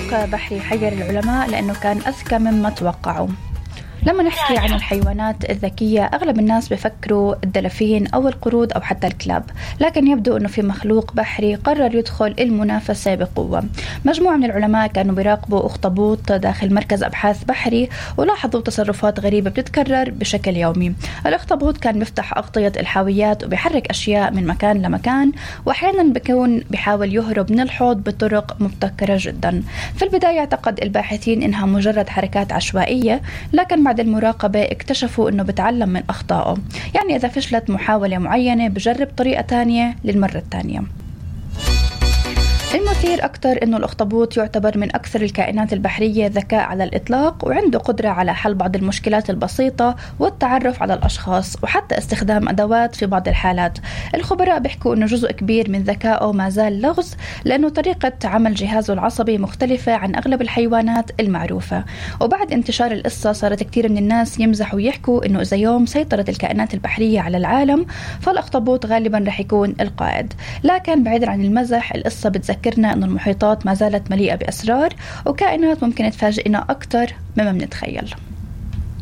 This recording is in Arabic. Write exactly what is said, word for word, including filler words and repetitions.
مخلوق بحري حير العلماء لأنه كان أذكى مما توقعوا. لما نحكي عن الحيوانات الذكية أغلب الناس بفكروا الدلافين أو القرود أو حتى الكلاب، لكن يبدو أنه في مخلوق بحري قرر يدخل المنافسة بقوة. مجموعة من العلماء كانوا بيراقبوا أخطبوط داخل مركز أبحاث بحري ولاحظوا تصرفات غريبة بتتكرر بشكل يومي. الأخطبوط كان بيفتح أغطية الحاويات وبيحرك أشياء من مكان لمكان، وأحيانا بيكون بيحاول يهرب من الحوض بطرق مبتكرة جدا. في البداية اعتقد الباحثين إنها مجرد حركات عشوائية، لكن بعد المراقبة اكتشفوا أنه بتعلم من أخطائه، يعني إذا فشلت محاولة معينة بجرب طريقة تانية للمرة الثانية. المثير أكتر أنه الأخطبوط يعتبر من أكثر الكائنات البحرية ذكاء على الإطلاق، وعنده قدرة على حل بعض المشكلات البسيطة والتعرف على الأشخاص وحتى استخدام أدوات في بعض الحالات. الخبراء بيحكوا أنه جزء كبير من ذكائه ما زال لغز، لأنه طريقة عمل جهازه العصبي مختلفة عن أغلب الحيوانات المعروفة. وبعد انتشار القصة صارت كتير من الناس يمزحوا ويحكوا أنه إذا يوم سيطرت الكائنات البحرية على العالم فالأخطبوط غالبا رح يكون القائد. لكن بعيدا عن المزح، القصة بتذكر ذكرنا أن المحيطات ما زالت مليئة بأسرار وكائنات ممكن تفاجئنا أكثر مما بنتخيل.